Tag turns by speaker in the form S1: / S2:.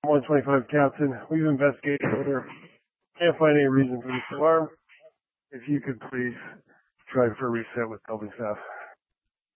S1: 125 Captain. We've investigated further. Can't find any reason for this alarm. If you could please try for a reset with building staff.